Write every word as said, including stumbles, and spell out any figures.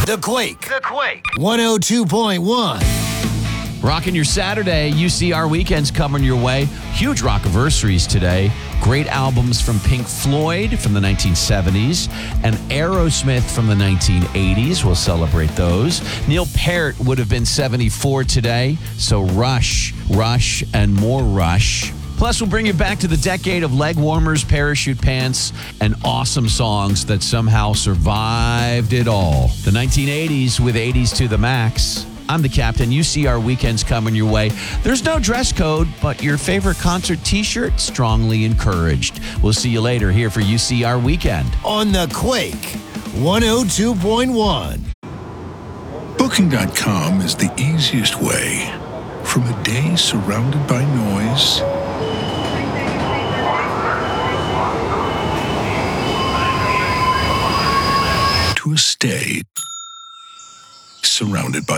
The Quake. The Quake. one oh two point one. Rocking your Saturday, U C R weekends coming your way. Huge rock-iversaries today. Great albums from Pink Floyd from the nineteen seventies and Aerosmith from the nineteen eighties. We'll celebrate those. Neil Peart would have been seventy-four today. So Rush, Rush, and more Rush. Plus, we'll bring you back to the decade of leg warmers, parachute pants, and awesome songs that somehow survived it all. The nineteen eighties with eighties to the max. I'm the captain. U C R weekends coming your way. There's no dress code, but your favorite concert t-shirt strongly encouraged. We'll see you later here for U C R Weekend. On The Quake, one oh two point one. Booking dot com is the easiest way from a day surrounded by noise to a stay surrounded by